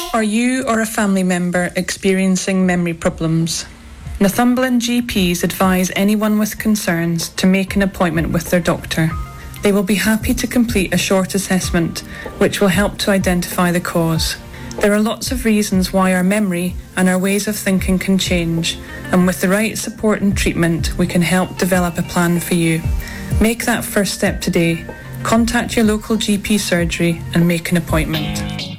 Are you or a family member experiencing memory problems? Northumberland GPs advise anyone with concerns to make an appointment with their doctor. They will be happy to complete a short assessment, which will help to identify the cause. There are lots of reasons why our memory and our ways of thinking can change, and with the right support and treatment, we can help develop a plan for you. Make that first step today. Contact your local GP surgery and make an appointment.